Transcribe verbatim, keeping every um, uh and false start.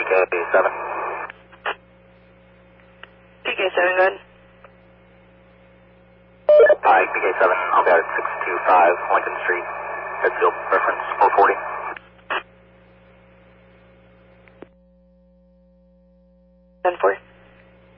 seven. P K seven, go ahead. Hi, P K seven, I'll be out at six two five Lincoln Street. Headfield reference four forty. ten four.